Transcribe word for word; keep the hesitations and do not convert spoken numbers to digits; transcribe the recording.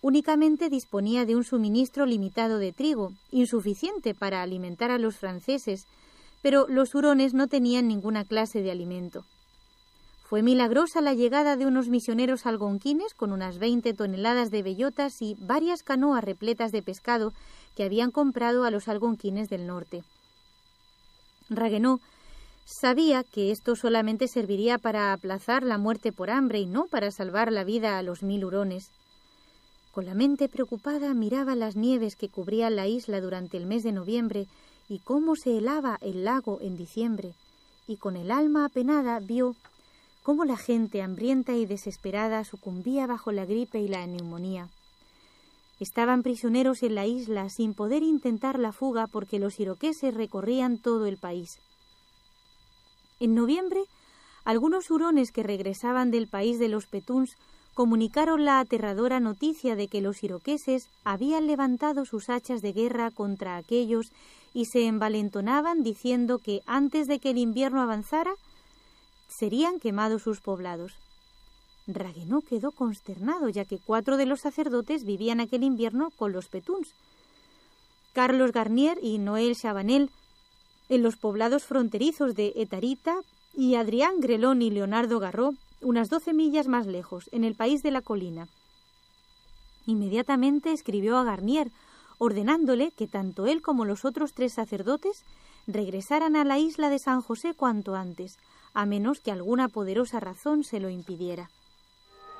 únicamente disponía de un suministro limitado de trigo, insuficiente para alimentar a los franceses, pero los hurones no tenían ninguna clase de alimento. Fue milagrosa la llegada de unos misioneros algonquines con unas veinte toneladas de bellotas y varias canoas repletas de pescado que habían comprado a los algonquines del norte. Ragueneau sabía que esto solamente serviría para aplazar la muerte por hambre y no para salvar la vida a los mil hurones. Con la mente preocupada miraba las nieves que cubrían la isla durante el mes de noviembre y cómo se helaba el lago en diciembre, y con el alma apenada vio cómo la gente hambrienta y desesperada sucumbía bajo la gripe y la neumonía. Estaban prisioneros en la isla sin poder intentar la fuga porque los iroqueses recorrían todo el país. En noviembre, algunos hurones que regresaban del país de los Petuns comunicaron la aterradora noticia de que los iroqueses habían levantado sus hachas de guerra contra aquellos y se envalentonaban diciendo que antes de que el invierno avanzara, serían quemados sus poblados. Ragueneau quedó consternado, ya que cuatro de los sacerdotes vivían aquel invierno con los Petuns. Carlos Garnier y Noel Chabanel en los poblados fronterizos de Etarita y Adrián Grelón y Leonardo Garró unas doce millas más lejos, en el país de la colina. Inmediatamente escribió a Garnier, ordenándole que tanto él como los otros tres sacerdotes regresaran a la isla de San José cuanto antes, a menos que alguna poderosa razón se lo impidiera.